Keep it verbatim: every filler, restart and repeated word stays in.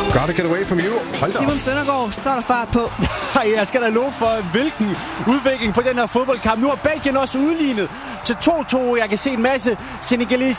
Gotta get away from you. Hold da op. Simon Søndergaard, så er der fart på. Jeg skal da love for, hvilken udvikling på den her fodboldkamp. Nu har Belgien også udlignet til to to. Jeg kan se en masse senegalese